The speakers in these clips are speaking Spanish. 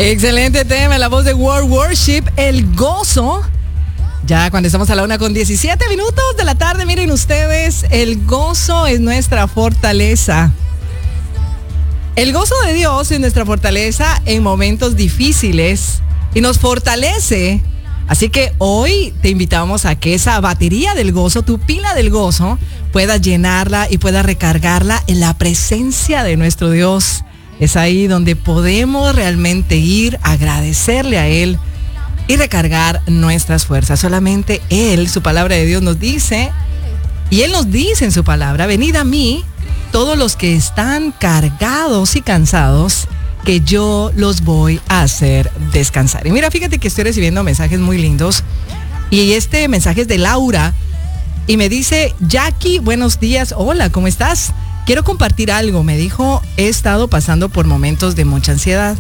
Excelente tema, la voz de World Worship, el gozo. Ya cuando estamos a la 1:17 de la tarde, miren ustedes, el gozo es nuestra fortaleza. El gozo de Dios es nuestra fortaleza en momentos difíciles y nos fortalece. Así que hoy te invitamos a que esa batería del gozo, tu pila del gozo, puedas llenarla y puedas recargarla en la presencia de nuestro Dios. Es ahí donde podemos realmente ir a agradecerle a Él y recargar nuestras fuerzas. Solamente Él, su palabra de Dios nos dice, y Él nos dice en su palabra: venid a mí todos los que están cargados y cansados, que yo los voy a hacer descansar. Y mira, fíjate que estoy recibiendo mensajes muy lindos, y este mensaje es de Laura, y me dice: Jackie, buenos días, hola, ¿cómo estás? Quiero compartir algo. Me dijo: he estado pasando por momentos de mucha ansiedad,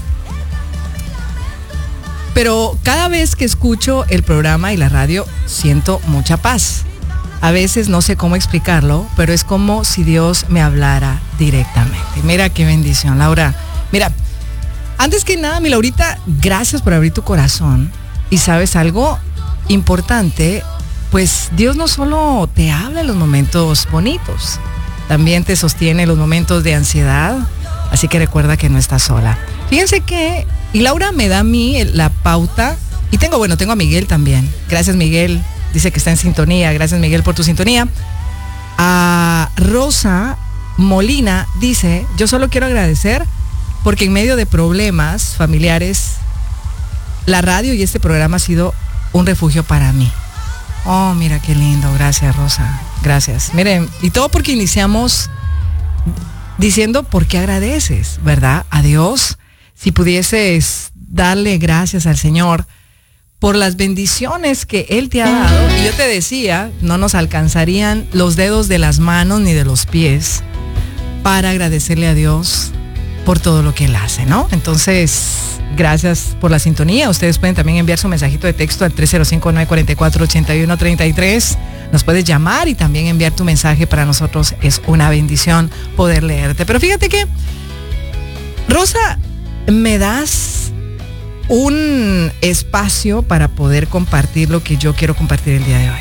pero cada vez que escucho el programa y la radio siento mucha paz. A veces no sé cómo explicarlo, pero es como si Dios me hablara directamente. Mira qué bendición, Laura. Mira, antes que nada, mi Laurita, gracias por abrir tu corazón. Y sabes algo importante, pues Dios no solo te habla en los momentos bonitos, también te sostiene en los momentos de ansiedad. Así que recuerda que no estás sola. Fíjense que, y Laura me da a mí la pauta, y tengo a Miguel también. Gracias, Miguel. Dice que está en sintonía. Gracias, Miguel, por tu sintonía. A Rosa Molina dice: yo solo quiero agradecer porque en medio de problemas familiares, la radio y este programa ha sido un refugio para mí. Oh, mira qué lindo. Gracias, Rosa. Gracias. Miren, y todo porque iniciamos diciendo por qué agradeces, ¿verdad? A Dios. Si pudieses darle gracias al Señor por las bendiciones que Él te ha dado. Y yo te decía, no nos alcanzarían los dedos de las manos ni de los pies para agradecerle a Dios por todo lo que Él hace, ¿no? Entonces, gracias por la sintonía. Ustedes pueden también enviar su mensajito de texto al 305-944-8133. Nos puedes llamar y también enviar tu mensaje. Para nosotros es una bendición poder leerte. Pero fíjate que, Rosa, me das un espacio para poder compartir lo que yo quiero compartir el día de hoy.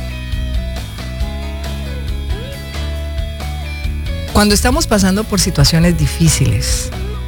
Cuando estamos pasando por situaciones difíciles,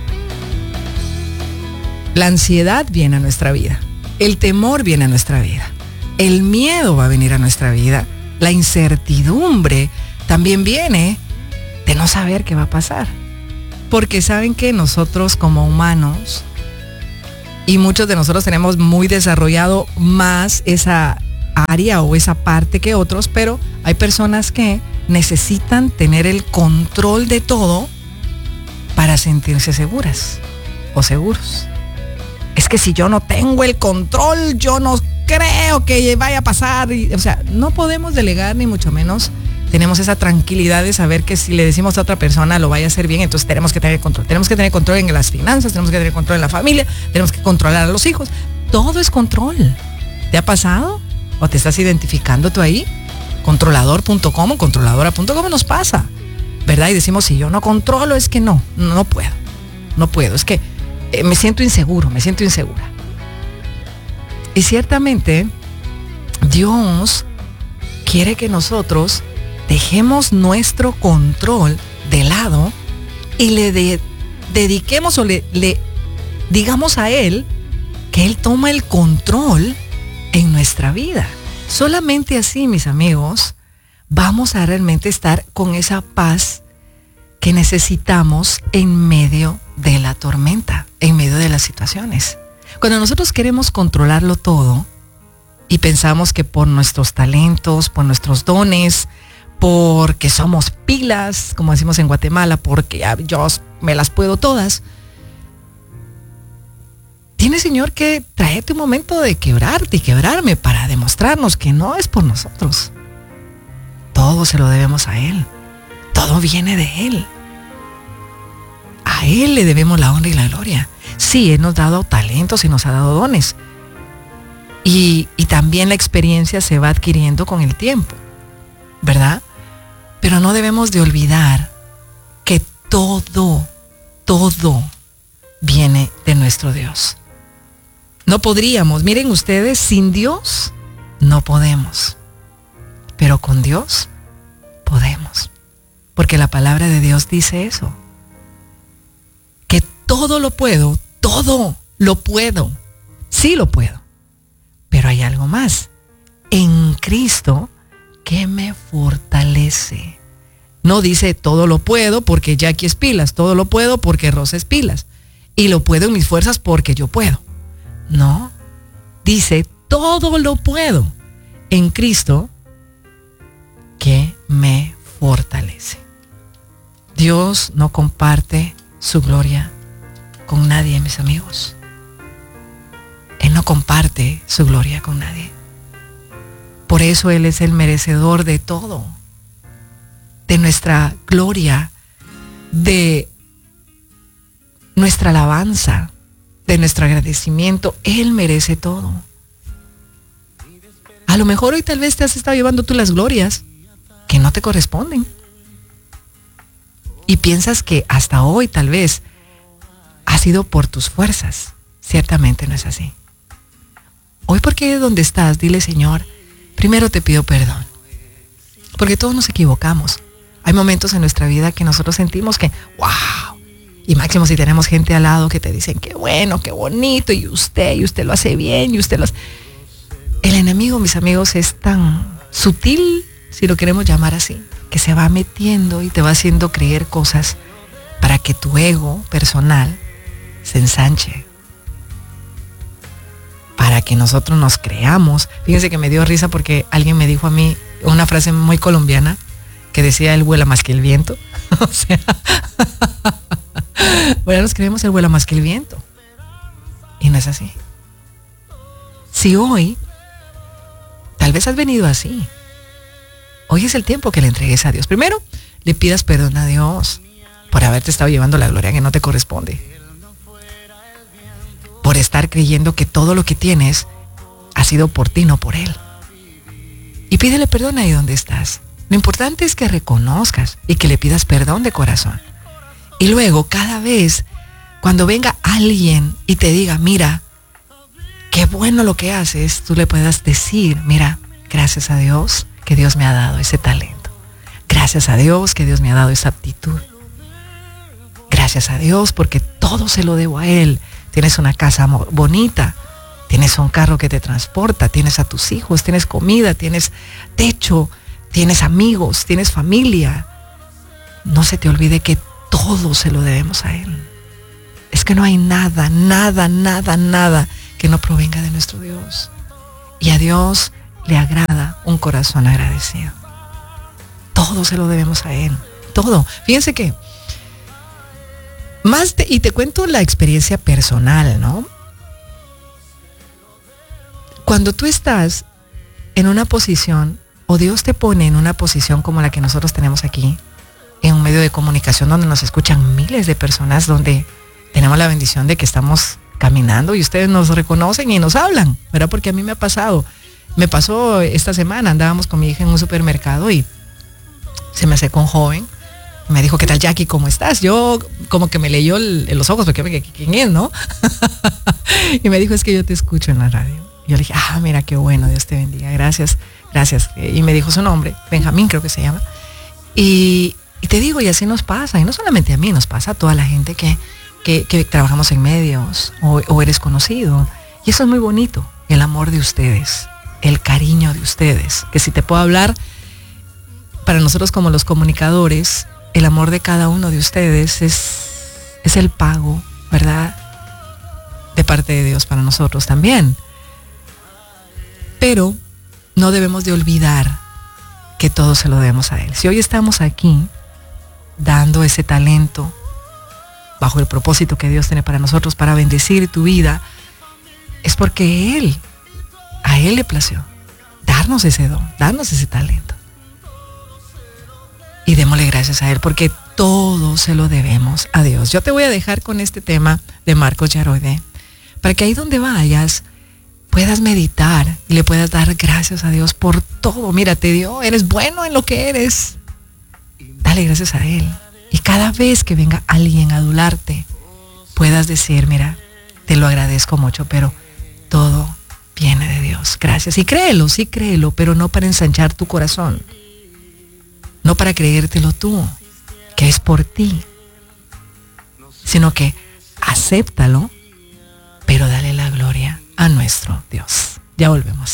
la ansiedad viene a nuestra vida, el temor viene a nuestra vida, el miedo va a venir a nuestra vida, la incertidumbre también viene de no saber qué va a pasar. Porque saben que nosotros como humanos, y muchos de nosotros tenemos muy desarrollado más esa área o esa parte que otros, pero hay personas que necesitan tener el control de todo para sentirse seguras o seguros. Es que si yo no tengo el control, yo no creo que vaya a pasar. O sea, no podemos delegar, ni mucho menos tenemos esa tranquilidad de saber que si le decimos a otra persona lo vaya a hacer bien, entonces tenemos que tener control. Tenemos que tener control en las finanzas, tenemos que tener control en la familia, tenemos que controlar a los hijos. Todo es control. ¿Te ha pasado? ¿O te estás identificando tú ahí? Controlador.com o controladora.com nos pasa, ¿verdad? Y decimos: si yo no controlo, es que no puedo, es que me siento insegura. Y ciertamente Dios quiere que nosotros dejemos nuestro control de lado y le dediquemos o le digamos a Él que Él toma el control en nuestra vida. Solamente así, mis amigos, vamos a realmente estar con esa paz que necesitamos en medio de la tormenta, en medio de las situaciones. Cuando nosotros queremos controlarlo todo y pensamos que por nuestros talentos, por nuestros dones, porque somos pilas, como decimos en Guatemala, porque yo me las puedo todas, tiene, Señor, que traerte un momento de quebrarte y quebrarme para demostrarnos que no es por nosotros. Todo se lo debemos a Él. Todo viene de Él. A Él le debemos la honra y la gloria. Sí, Él nos ha dado talentos y nos ha dado dones. Y también la experiencia se va adquiriendo con el tiempo, ¿verdad? Pero no debemos de olvidar que todo viene de nuestro Dios. No podríamos. Miren ustedes, sin Dios no podemos. Pero con Dios podemos. Porque la palabra de Dios dice eso. Que todo lo puedo, todo lo puedo. Sí lo puedo. Pero hay algo más. En Cristo que me fortalece. No dice todo lo puedo porque Jackie es pilas, todo lo puedo porque Rosa es pilas. Y lo puedo en mis fuerzas porque yo puedo. No. Dice todo lo puedo en Cristo que me fortalece. Dios no comparte su gloria con nadie, mis amigos. Él no comparte su gloria con nadie. Por eso Él es el merecedor de todo. De nuestra gloria, de nuestra alabanza, de nuestro agradecimiento. Él merece todo. A lo mejor hoy tal vez te has estado llevando tú las glorias que no te corresponden. Y piensas que hasta hoy tal vez ha sido por tus fuerzas. Ciertamente no es así. Hoy, porque donde estás, dile: Señor, primero te pido perdón. Porque todos nos equivocamos. Hay momentos en nuestra vida que nosotros sentimos que, wow. Y máximo si tenemos gente al lado que te dicen, qué bueno, qué bonito, y usted lo hace bien, y usted lo hace. El enemigo, mis amigos, es tan sutil, si lo queremos llamar así, que se va metiendo y te va haciendo creer cosas para que tu ego personal se ensanche. Para que nosotros nos creamos. Fíjense que me dio risa porque alguien me dijo a mí una frase muy colombiana que decía: él vuela más que el viento. O sea, bueno, nos creemos él vuela más que el viento. Y no es así. Si hoy, tal vez has venido así, hoy es el tiempo que le entregues a Dios. Primero, le pidas perdón a Dios por haberte estado llevando la gloria que no te corresponde. Por estar creyendo que todo lo que tienes ha sido por ti, no por Él. Y pídele perdón ahí donde estás. Lo importante es que reconozcas y que le pidas perdón de corazón. Y luego, cada vez, cuando venga alguien y te diga, mira, qué bueno lo que haces, tú le puedas decir, mira, gracias a Dios que Dios me ha dado ese talento. Gracias a Dios que Dios me ha dado esa aptitud. Gracias a Dios porque todo se lo debo a Él. Tienes una casa bonita, tienes un carro que te transporta, tienes a tus hijos, tienes comida, tienes techo, tienes amigos, tienes familia. No se te olvide que todo se lo debemos a Él. Es que no hay nada que no provenga de nuestro Dios. Y a Dios le agrada un corazón agradecido. Todo se lo debemos a Él. Todo. Fíjense que y te cuento la experiencia personal, ¿no? Cuando tú estás en una posición, o Dios te pone en una posición como la que nosotros tenemos aquí, en un medio de comunicación donde nos escuchan miles de personas, donde tenemos la bendición de que estamos caminando y ustedes nos reconocen y nos hablan, ¿verdad? Porque a mí me pasó esta semana, andábamos con mi hija en un supermercado y se me acercó un joven. Me dijo, ¿qué tal, Jackie? ¿Cómo estás? Yo como que me leyó en los ojos porque ¿quién es, no? Y me dijo, es que yo te escucho en la radio. Y yo le dije, mira, qué bueno, Dios te bendiga, gracias. Y me dijo su nombre, Benjamín creo que se llama. Y te digo, y así nos pasa, y no solamente a mí, nos pasa a toda la gente que trabajamos en medios o eres conocido. Y eso es muy bonito, el amor de ustedes, el cariño de ustedes. Que si te puedo hablar, para nosotros como los comunicadores, el amor de cada uno de ustedes es el pago, ¿verdad? De parte de Dios para nosotros también. Pero no debemos de olvidar que todo se lo debemos a Él. Si hoy estamos aquí dando ese talento bajo el propósito que Dios tiene para nosotros, para bendecir tu vida, es porque a Él le plació darnos ese don, darnos ese talento. Y démosle gracias a Él porque todo se lo debemos a Dios. Yo te voy a dejar con este tema de Marcos Yaroide para que ahí donde vayas puedas meditar y le puedas dar gracias a Dios por todo. Mira, te dio, eres bueno en lo que eres. Dale gracias a Él. Y cada vez que venga alguien a adularte, puedas decir, mira, te lo agradezco mucho, pero todo viene de Dios. Gracias. Y créelo, sí créelo, pero no para ensanchar tu corazón. No para creértelo tú, que es por ti. Sino que acéptalo, pero dale la gloria a nuestro Dios. Ya volvemos.